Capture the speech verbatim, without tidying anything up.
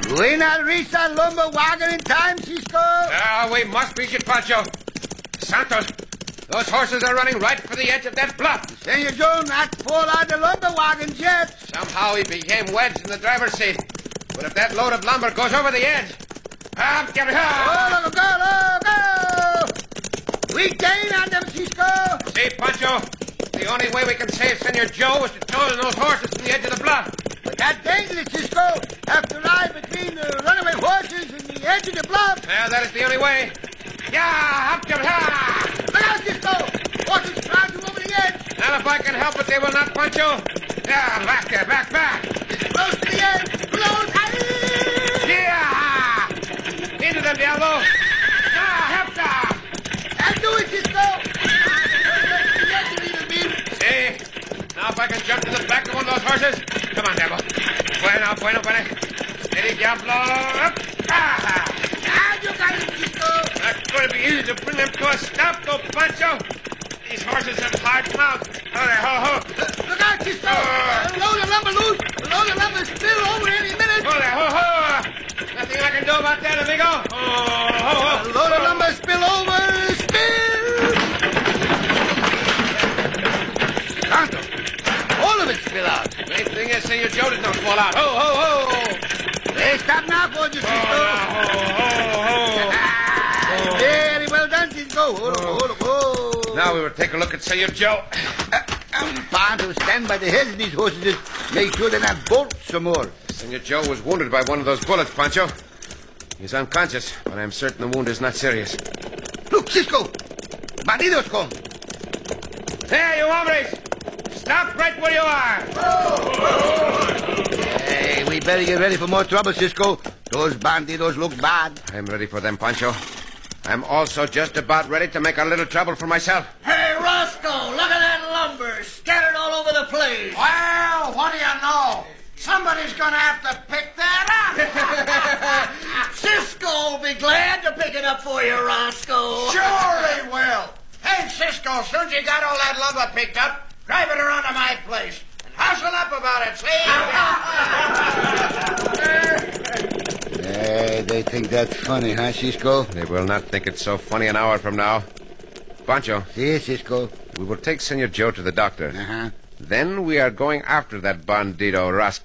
We not reach that lumber wagon in time, Cisco? Ah, we must reach it, Pancho. Santos, those horses are running right for the edge of that bluff. Senor Joe not fall out the lumber wagons yet. Somehow he became wedged in the driver's seat. But if that load of lumber goes over the edge... Ah, get it. Oh, look, go, look, go! We gain on them, Cisco. See, Pancho, the only way we can save Senor Joe is to tow those horses to the edge of the bluff. But that's dangerous, Cisco. Have to ride between the runaway horses and the edge of the bluff. Yeah, that is the only way. Yeah, up to ha! Look out, Cisco. Horses crowding over the edge. Now, if I can help it, they will not, Pancho. Yeah, back there, back, back. It's close to the edge. Close. Yeah! Into the Diablo. Ah, help them. I'll do it, Cisco. See? Now, if I can jump to the back of one of those horses. Come on, Diablo. Bueno, bueno, bueno. Steady, Diablo. Up. Ah! Ah, you got it, Cisco. Not going to be easy to bring them to a stop, though, Pancho. These horses have hard mouths. Oh, they ho, ho. Uh, look out, Cisco. Uh, load the lumber loose. Load the lumber spill over any minute. Oh, they ho, ho. Nothing I can do about that, amigo. Oh, ho, ho. Uh, load the lumber spill over. Spill. Santo. All of it spill out. Main thing is, Senor Joe did not fall out. Ho, ho, ho. Hey, stop now, for you, Cisco. Oh, ho, ho, ho. Ah, very well done, Cisco. Hold on, hold on, hold on. Now we will take a look at Senor Joe. Uh, I'm fine to stand by the heads of these horses and make sure they're not bolt some more. Senor Joe was wounded by one of those bullets, Pancho. He's unconscious, but I'm certain the wound is not serious. Look, Cisco. Bandidos come. Hey, you hombres! Stop right where you are! Hey, we better get ready for more trouble, Cisco. Those bandidos look bad. I'm ready for them, Pancho. I'm also just about ready to make a little trouble for myself. Hey, Roscoe, look at that lumber scattered all over the place. Well, what do you know? Somebody's going to have to pick that up. Cisco will be glad to pick it up for you, Roscoe. Sure he will. Hey, Cisco, as soon as you got all that lumber picked up, drive it around to my place. And hustle up about it, see? Hey, they think that's funny, huh, Cisco? They will not think it's so funny an hour from now. Pancho. See, Cisco. We will take Senor Joe to the doctor. Uh-huh. Then we are going after that bandito Roscoe.